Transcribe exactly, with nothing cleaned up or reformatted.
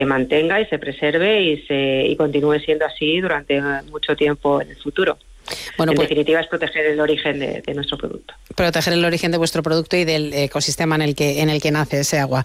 mantenga y se preserve y, se, y continúe siendo así durante mucho tiempo en el futuro. Bueno, en pues, definitiva es proteger el origen de, de nuestro producto. Proteger el origen de vuestro producto y del ecosistema en el que en el que nace ese agua.